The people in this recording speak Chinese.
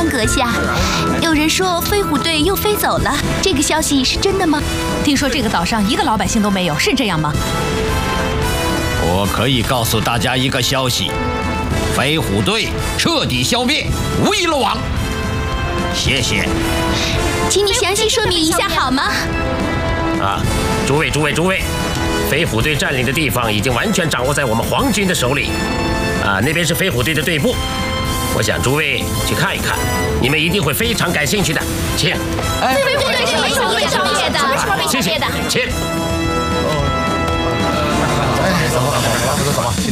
阁下，有人说飞虎队又飞走了，这个消息是真的吗？ 听说这个岛上一个老百姓都没有，是这样吗？ 我可以告诉大家一个消息：飞虎队彻底消灭，无一漏网。谢谢。 请你详细说明一下好吗？ 啊，诸位，飞虎队占领的地方已经完全掌握在我们皇军的手里。啊，那边是飞虎队的队部，我想诸位去看一看，你们一定会非常感兴趣的。请。 飞虎队是为什么被消灭的？ 谢谢，请。 走吧。